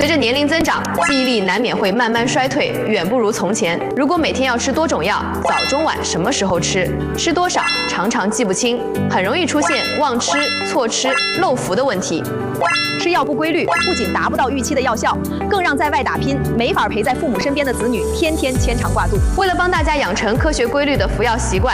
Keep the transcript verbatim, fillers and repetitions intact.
随着年龄增长，记忆力难免会慢慢衰退，远不如从前。如果每天要吃多种药，早中晚什么时候吃，吃多少，常常记不清，很容易出现忘吃、错吃、漏服的问题。 吃药不规律，不仅达不到预期的药效，更让在外打拼、没法陪在父母身边的子女天天牵肠挂肚。 为了帮大家养成科学规律的服药习惯，